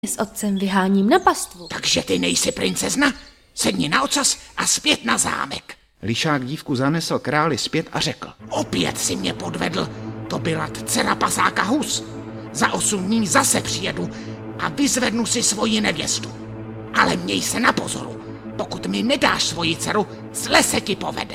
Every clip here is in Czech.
S otcem vyháním na pastvu. Takže ty nejsi princezna? Sedni na ocas a zpět na zámek. Lišák dívku zanesl králi zpět a řekl: Opět si mě podvedl. To byla dcera pasáka Hus. Za 8 dní zase přijedu a vyzvednu si svoji nevěstu. Ale měj se na pozoru. Pokud mi nedáš svoji dceru, zle se ti povede.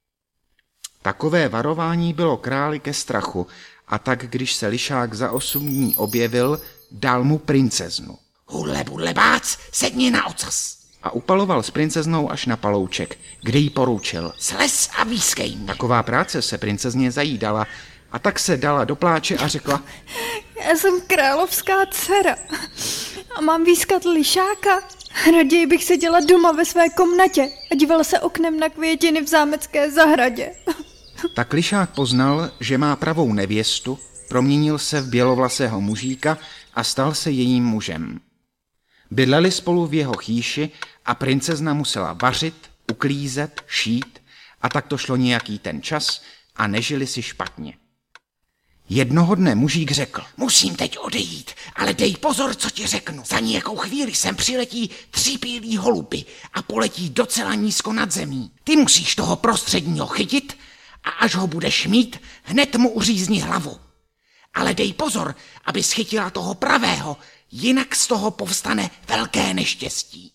Takové varování bylo králi ke strachu, a tak když se Lišák za 8 dní objevil, dal mu princeznu. Hudle budle bác, sedni na ocas. A upaloval s princeznou až na palouček, kde jí poručil: Slez a výskej mě. Taková práce se princezně zajídala, a tak se dala do pláče a řekla: Já jsem královská dcera a mám výskat Lišáka. Raději bych seděla doma ve své komnatě a dívala se oknem na květiny v zámecké zahradě. Tak Lišák poznal, že má pravou nevěstu, proměnil se v bělovlasého mužíka a stal se jejím mužem. Bydleli spolu v jeho chýši a princezna musela vařit, uklízet, šít, a tak to šlo nějaký ten čas a nežili si špatně. Jednoho dne mužík řekl: Musím teď odejít, ale dej pozor, co ti řeknu. Za nějakou chvíli sem přiletí 3 bílí holuby a poletí docela nízko nad zemí. Ty musíš toho prostředního chytit a až ho budeš mít, hned mu uřízni hlavu. Ale dej pozor, aby schytila toho pravého, jinak z toho povstane velké neštěstí.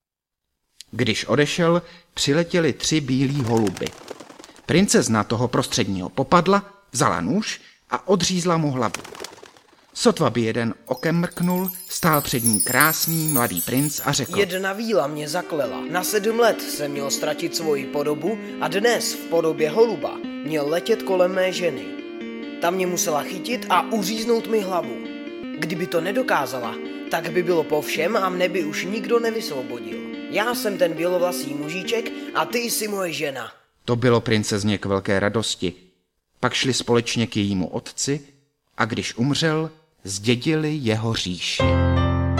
Když odešel, přiletěli 3 bílí holuby. Princezna toho prostředního popadla, vzala nůž a odřízla mu hlavu. Sotva by jeden okem mrknul, stál před ní krásný mladý princ a řekl: Jedna víla mě zaklela. Na 7 let jsem měl ztratit svoji podobu a dnes v podobě holuba měl letět kolem mé ženy. Ta mě musela chytit a uříznout mi hlavu. Kdyby to nedokázala, tak by bylo po všem a mne by už nikdo nevysvobodil. Já jsem ten bělovlasý mužíček a ty jsi moje žena. To bylo princezně k velké radosti. Pak šli společně k jejímu otci a když umřel, zdědili jeho říši.